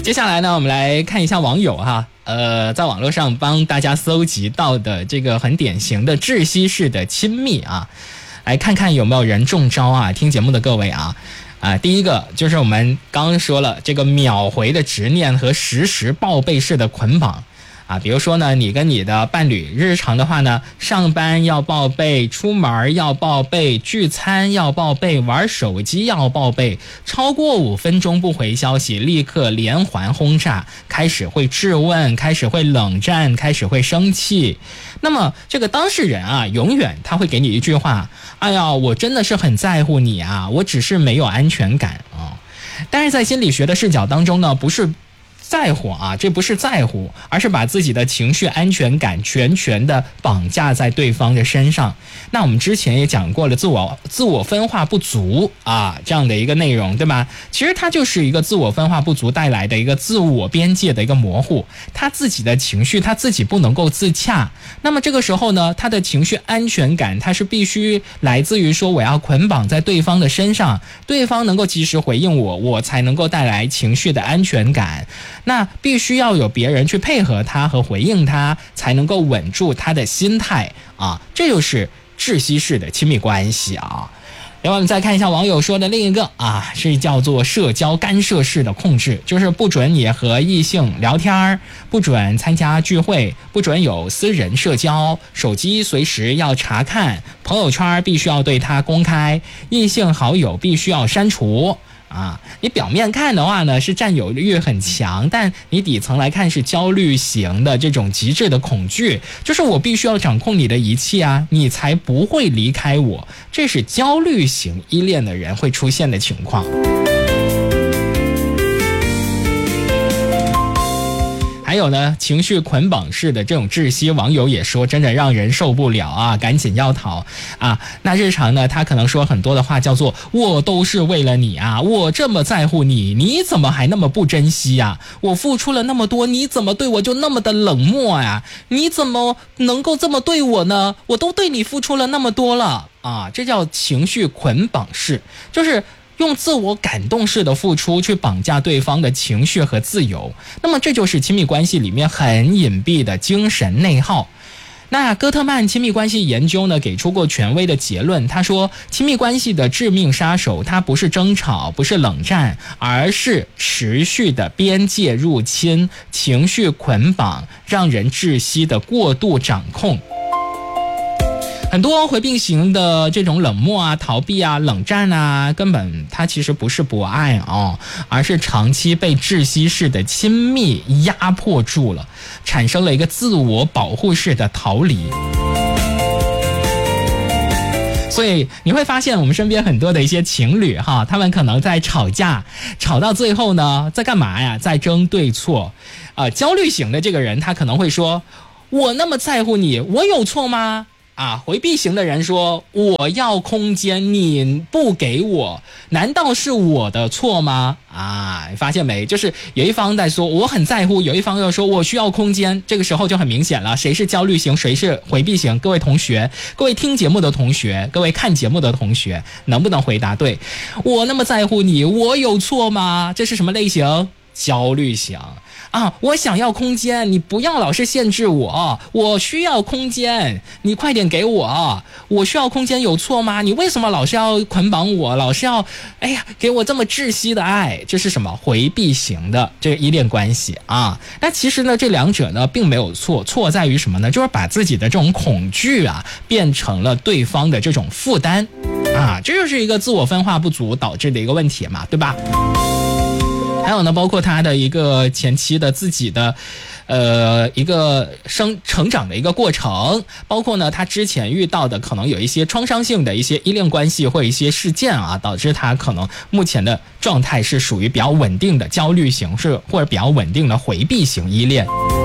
接下来呢，我们来看一下网友哈，在网络上帮大家搜集到的这个很典型的窒息式的亲密啊，来看看有没有人中招啊？听节目的各位啊，第一个就是我们刚刚说了这个秒回的执念和实时报备式的捆绑。比如说呢，你跟你的伴侣日常的话呢，上班要报备，出门要报备，聚餐要报备，玩手机要报备，超过5分钟不回消息，立刻连环轰炸，开始会质问，开始会冷战，开始会生气。那么这个当事人啊，永远他会给你一句话：哎呀，我真的是很在乎你啊，我只是没有安全感啊。但是在心理学的视角当中呢，不是在乎啊，这不是在乎，而是把自己的情绪安全感全的绑架在对方的身上。那我们之前也讲过了，自我分化不足啊，这样的一个内容，对吧？其实它就是一个自我分化不足带来的一个自我边界的一个模糊，他自己的情绪他自己不能够自洽。那么这个时候呢，他的情绪安全感他是必须来自于说我要捆绑在对方的身上，对方能够及时回应我，我才能够带来情绪的安全感。那必须要有别人去配合他和回应他，才能够稳住他的心态啊，这就是窒息式的亲密关系啊。另外我们再看一下网友说的另一个啊，是叫做社交干涉式的控制，就是不准你和异性聊天，不准参加聚会，不准有私人社交，手机随时要查看，朋友圈必须要对他公开，异性好友必须要删除。你表面看的话呢是占有欲很强，但你底层来看是焦虑型的这种极致的恐惧，就是我必须要掌控你的一切啊，你才不会离开我，这是焦虑型依恋的人会出现的情况。还有呢，情绪捆绑式的这种窒息，网友也说真的让人受不了啊，赶紧要逃啊。那日常呢，他可能说很多的话叫做我都是为了你啊，我这么在乎你，你怎么还那么不珍惜啊？我付出了那么多，你怎么对我就那么的冷漠呀？你怎么能够这么对我呢？我都对你付出了那么多了啊，这叫情绪捆绑式，就是用自我感动式的付出去绑架对方的情绪和自由。那么这就是亲密关系里面很隐蔽的精神内耗。那戈特曼亲密关系研究呢给出过权威的结论，他说亲密关系的致命杀手它不是争吵，不是冷战，而是持续的边界入侵、情绪捆绑、让人窒息的过度掌控。很多回避型的这种冷漠啊、逃避啊、冷战啊，根本它其实不是不爱啊，而是长期被窒息式的亲密压迫住了，产生了一个自我保护式的逃离。所以你会发现我们身边很多的一些情侣哈，他们可能在吵架，吵到最后呢，在干嘛呀？在争对错。焦虑型的这个人他可能会说，我那么在乎你，我有错吗？回避型的人说，我要空间，你不给我，难道是我的错吗？你发现没？就是有一方在说我很在乎，有一方又说我需要空间，这个时候就很明显了，谁是焦虑型，谁是回避型？各位同学，各位听节目的同学，各位看节目的同学，能不能回答对？我那么在乎你，我有错吗？这是什么类型？焦虑型。我想要空间，你不要老是限制我，我需要空间，你快点给我，我需要空间有错吗？你为什么老是要捆绑我，老是要给我这么窒息的爱？这是什么？回避型的这个依恋关系啊。那其实呢，这两者呢并没有错，错在于什么呢？就是把自己的这种恐惧变成了对方的这种负担这就是一个自我分化不足导致的一个问题嘛，对吧？还有呢，包括他的一个前期的自己的一个成长的一个过程，包括呢他之前遇到的可能有一些创伤性的一些依恋关系或一些事件导致他可能目前的状态是属于比较稳定的焦虑型，或者比较稳定的回避型依恋。